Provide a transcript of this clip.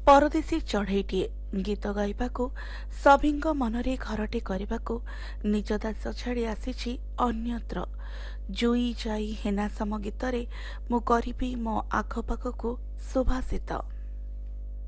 परदेशी चढ़ईटीए गीत गाइबाकू सभींग मनरे घरटे करबाकू निज दास छाड़ी आसीछि अन्यत्र। जुई जाई हेना सम गीतरे मु करिबी मो आखपाखकू सुभाषित।